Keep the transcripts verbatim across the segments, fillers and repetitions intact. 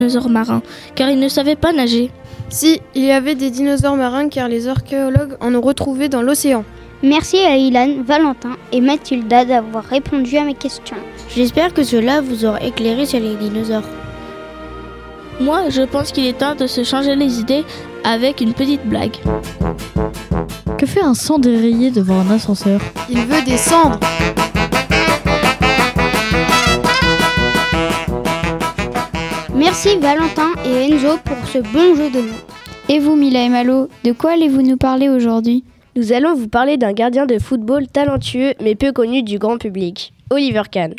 dinosaures marins, car ils ne savaient pas nager. Si, il y avait des dinosaures marins car les archéologues en ont retrouvé dans l'océan. Merci à Ilan, Valentin et Mathilda d'avoir répondu à mes questions. J'espère que cela vous aura éclairé sur les dinosaures. Moi, je pense qu'il est temps de se changer les idées avec une petite blague. Que fait un cendrier devant un ascenseur ? Il veut des cendres. Merci Valentin et Enzo pour ce bon jeu de mots. Et vous, Mila et Malo, de quoi allez-vous nous parler aujourd'hui ? Nous allons vous parler d'un gardien de football talentueux mais peu connu du grand public, Oliver Kahn.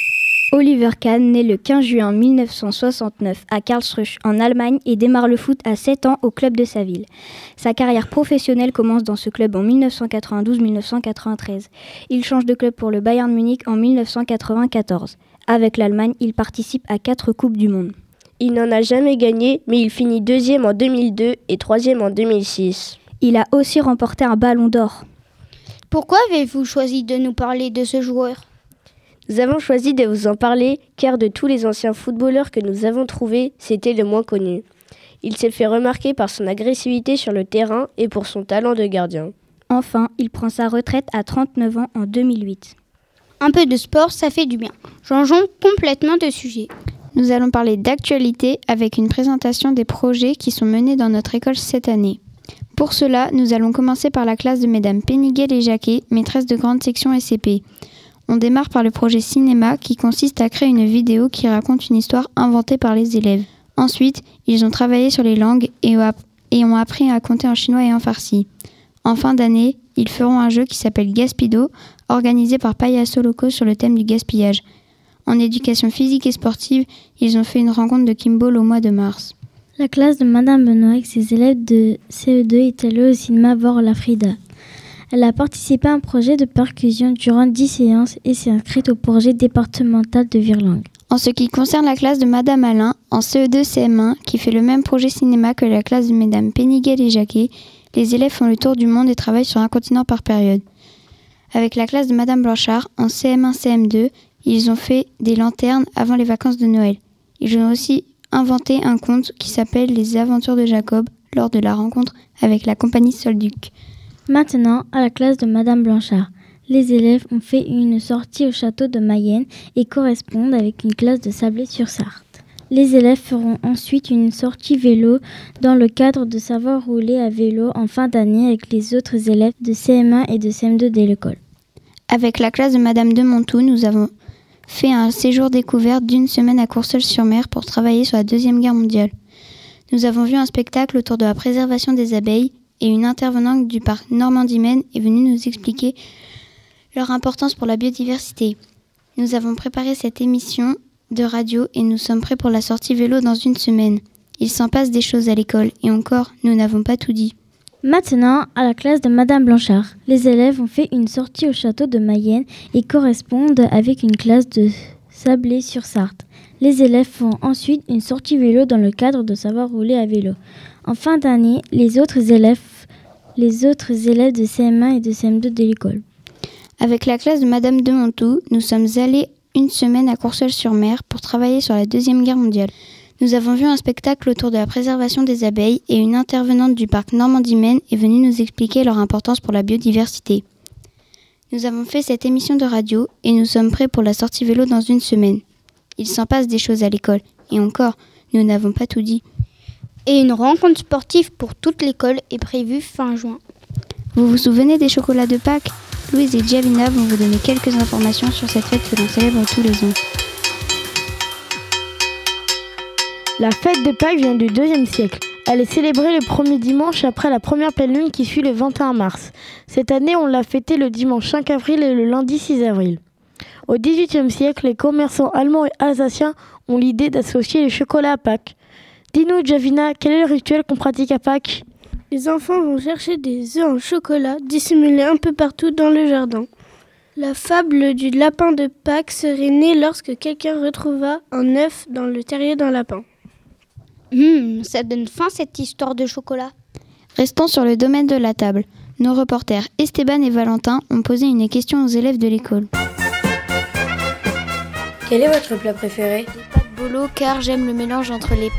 Oliver Kahn naît le quinze juin mille neuf cent soixante-neuf à Karlsruhe en Allemagne et démarre le foot à sept ans au club de sa ville. Sa carrière professionnelle commence dans ce club en dix-neuf cent quatre-vingt-douze dix-neuf cent quatre-vingt-treize. Il change de club pour le Bayern Munich en dix-neuf cent quatre-vingt-quatorze. Avec l'Allemagne, il participe à quatre Coupes du Monde. Il n'en a jamais gagné, mais il finit deuxième en deux mille deux et troisième en deux mille six. Il a aussi remporté un ballon d'or. Pourquoi avez-vous choisi de nous parler de ce joueur ? Nous avons choisi de vous en parler car de tous les anciens footballeurs que nous avons trouvés, c'était le moins connu. Il s'est fait remarquer par son agressivité sur le terrain et pour son talent de gardien. Enfin, il prend sa retraite à trente-neuf ans en deux mille huit. Un peu de sport, ça fait du bien. Changeons complètement de sujet. Nous allons parler d'actualité avec une présentation des projets qui sont menés dans notre école cette année. Pour cela, nous allons commencer par la classe de mesdames Péniguel et Jacquet, maîtresses de grande section S C P. On démarre par le projet cinéma qui consiste à créer une vidéo qui raconte une histoire inventée par les élèves. Ensuite, ils ont travaillé sur les langues et ont appris à compter en chinois et en farsi. En fin d'année, ils feront un jeu qui s'appelle Gaspido, organisé par Payaso Loco sur le thème du gaspillage. En éducation physique et sportive, ils ont fait une rencontre de Kimball au mois de mars. La classe de Madame Benoît avec ses élèves de C E deux est allée au cinéma voir La Frida. Elle a participé à un projet de percussion durant dix séances et s'est inscrite au projet départemental de Virlangue. En ce qui concerne la classe de Madame Alain, en C E deux C M un, qui fait le même projet cinéma que la classe de Mesdames Péniguel et Jacquet, les élèves font le tour du monde et travaillent sur un continent par période. Avec la classe de Madame Blanchard, en C M un C M deux, ils ont fait des lanternes avant les vacances de Noël. Ils ont aussi inventé un conte qui s'appelle Les Aventures de Jacob lors de la rencontre avec la compagnie Solduc. Maintenant, à la classe de Madame Blanchard, les élèves ont fait une sortie au château de Mayenne et correspondent avec une classe de Sablé-sur-Sarthe. Les élèves feront ensuite une sortie vélo dans le cadre de savoir rouler à vélo en fin d'année avec les autres élèves de C M un et de C M deux de l'école. Avec la classe de Madame de Montou, nous avons fait un séjour découverte d'une semaine à Courseulles-sur-Mer pour travailler sur la Deuxième Guerre mondiale. Nous avons vu un spectacle autour de la préservation des abeilles et une intervenante du parc Normandie-Maine est venue nous expliquer leur importance pour la biodiversité. Nous avons préparé cette émission de radio et nous sommes prêts pour la sortie vélo dans une semaine. Il s'en passe des choses à l'école et encore, nous n'avons pas tout dit. Maintenant, à la classe de Madame Blanchard, les élèves ont fait une sortie au château de Mayenne et correspondent avec une classe de Sablé-sur-Sarthe. Les élèves font ensuite une sortie vélo dans le cadre de savoir rouler à vélo. En fin d'année, les autres élèves, les autres élèves de C M un et de C M deux de l'école. Avec la classe de Madame de Montou, nous sommes allés une semaine à Courseulles-sur-Mer pour travailler sur la Deuxième Guerre mondiale. Nous avons vu un spectacle autour de la préservation des abeilles et une intervenante du parc Normandie-Maine est venue nous expliquer leur importance pour la biodiversité. Nous avons fait cette émission de radio et nous sommes prêts pour la sortie vélo dans une semaine. Il s'en passe des choses à l'école et encore, nous n'avons pas tout dit. Et une rencontre sportive pour toute l'école est prévue fin juin. Vous vous souvenez des chocolats de Pâques ? Louise et Giavina vont vous donner quelques informations sur cette fête que l'on célèbre tous les ans. La fête de Pâques vient du deuxième siècle. Elle est célébrée le premier dimanche après la première pleine lune qui suit le vingt et un mars. Cette année, on l'a fêtée le dimanche cinq avril et le lundi six avril. Au dix-huitième siècle, les commerçants allemands et alsaciens ont l'idée d'associer le chocolat à Pâques. Dis-nous, Giavina, quel est le rituel qu'on pratique à Pâques ? Les enfants vont chercher des œufs en chocolat dissimulés un peu partout dans le jardin. La fable du lapin de Pâques serait née lorsque quelqu'un retrouva un œuf dans le terrier d'un lapin. Hum, ça donne faim cette histoire de chocolat. Restons sur le domaine de la table. Nos reporters Esteban et Valentin ont posé une question aux élèves de l'école. Quel est votre plat préféré ? Des pâtes rigolo car j'aime le mélange entre les